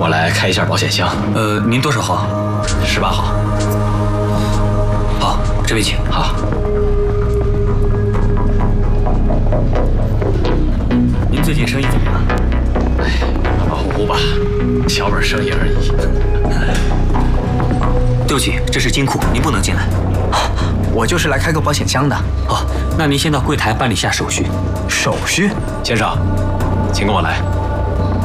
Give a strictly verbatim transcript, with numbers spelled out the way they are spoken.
我来开一下保险箱。 呃，您多少号？ 十八号。 好，这位请。 好。 您最近生意怎么样？ 哎，马虎虎吧，小本生意而已。 对不起，这是金库，您不能进来。 我就是来开个保险箱的。 哦，那您先到柜台办理下手续。 手续？ 先生，请跟我来。